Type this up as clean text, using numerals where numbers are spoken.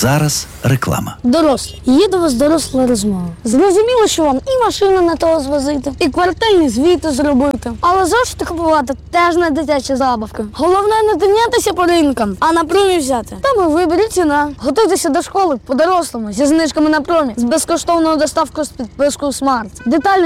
зараз реклама. Дорослі, є до вас доросла розмова. Зрозуміло, що вам і машину на того звозити, і квартальні звіти зробити. Але зошити купувати теж не дитячі забавки. Головне не тинятися по ринкам, а на промі взяти. Там і виберіть ціна. Готуйтеся до школи по-дорослому, зі знижками на промі, з безкоштовною доставкою з підпискою Смарт. Детальні